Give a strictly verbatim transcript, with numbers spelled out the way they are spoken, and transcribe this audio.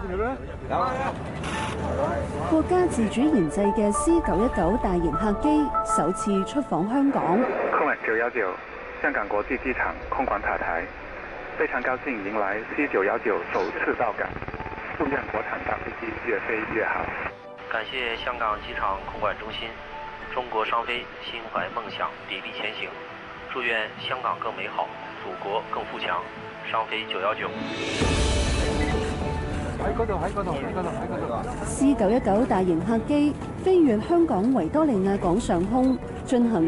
國家自主研製嘅 C 九一九大型客機首次出訪香港。 空管九一九香港國際機場空管塔台，非常高興迎來 C 九一九首次到港，祝願國產大飛機越飛越好。 感謝香港機場空管中心，中國商飛心懷夢想，砥礪前行，祝願香港更美好，祖國更富強。商飛九一九。 喺嗰度，喺嗰度，喺嗰度，喺嗰度。 C 九一九大型客機飛越香港維多利亞港上空，進行